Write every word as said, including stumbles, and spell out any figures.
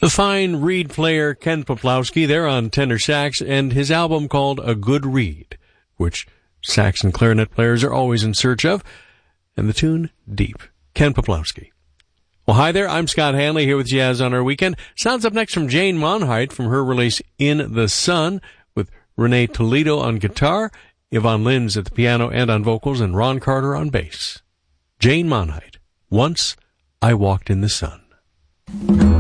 The fine reed player Ken Poplawski there on tenor sax, and his album called A Good Reed, which sax and clarinet players are always in search of, and the tune Deep. Ken Poplawski. Well, hi there, I'm Scott Hanley here with Jazz on Our Weekend. Sounds up next from Jane Monheit from her release In the Sun, with Renee Toledo on guitar, Yvonne Linz at the piano and on vocals, and Ron Carter on bass. Jane Monheit, Once I Walked in the Sun.